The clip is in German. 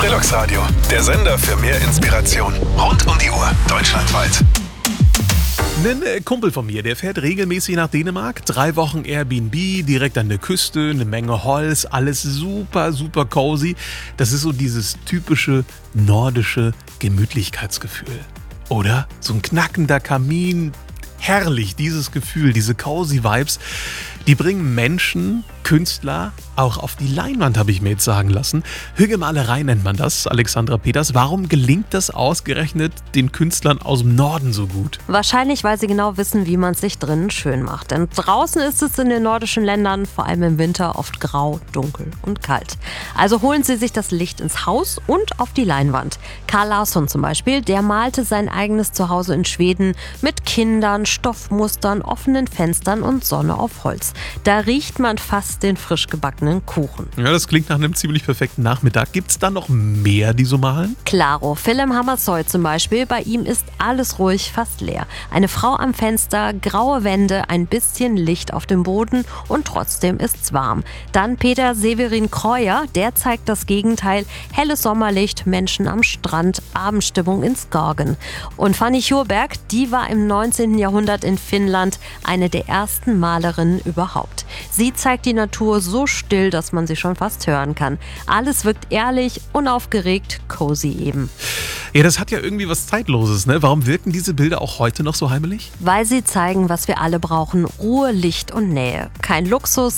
Trilux Radio, der Sender für mehr Inspiration. Rund um die Uhr, deutschlandweit. Ein Kumpel von mir, der fährt regelmäßig nach Dänemark. 3 Wochen Airbnb, direkt an der Küste, eine Menge Holz, alles super, super cozy. Das ist so dieses typische nordische Gemütlichkeitsgefühl. Oder? So ein knackender Kamin. Herrlich, dieses Gefühl, diese cozy Vibes, die bringen Menschen, Künstler auch auf die Leinwand, habe ich mir jetzt sagen lassen. Hügelmalerei nennt man das, Alexandra Peters. Warum gelingt das ausgerechnet den Künstlern aus dem Norden so gut? Wahrscheinlich, weil sie genau wissen, wie man es sich drinnen schön macht. Denn draußen ist es in den nordischen Ländern, vor allem im Winter, oft grau, dunkel und kalt. Also holen sie sich das Licht ins Haus und auf die Leinwand. Carl Larsson zum Beispiel, der malte sein eigenes Zuhause in Schweden mit Kindern, Stoffmustern, offenen Fenstern und Sonne auf Holz. Da riecht man fast den frisch gebackenen Kuchen. Ja, das klingt nach einem ziemlich perfekten Nachmittag. Gibt's da noch mehr, die so malen? Klaro, Willem Hammershøi zum Beispiel, bei ihm ist alles ruhig, fast leer. Eine Frau am Fenster, graue Wände, ein bisschen Licht auf dem Boden und trotzdem ist's warm. Dann Peter Severin Kreuer, der zeigt das Gegenteil. Helles Sommerlicht, Menschen am Strand, Abendstimmung in Skagen. Und Fanny Sjöberg, die war im 19. Jahrhundert in Finnland eine der ersten Malerinnen überhaupt. Sie zeigt die Natur so still, dass man sie schon fast hören kann. Alles wirkt ehrlich, unaufgeregt, cozy eben. Ja, das hat ja irgendwie was Zeitloses, ne? Warum wirken diese Bilder auch heute noch so heimelig? Weil sie zeigen, was wir alle brauchen: Ruhe, Licht und Nähe. Kein Luxus,